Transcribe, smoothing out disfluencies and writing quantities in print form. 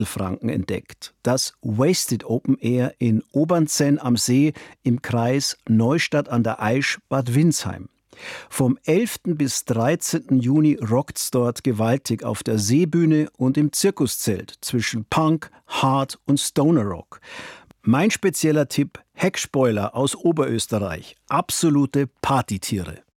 Franken entdeckt. Das Wasted Open Air in Obernzenn am See im Kreis Neustadt an der Aisch, Bad Windsheim. Vom 11. bis 13. Juni rockt's dort gewaltig auf der Seebühne und im Zirkuszelt zwischen Punk, Hard und Stoner Rock. Mein spezieller Tipp: Heckspoiler aus Oberösterreich. Absolute Partytiere.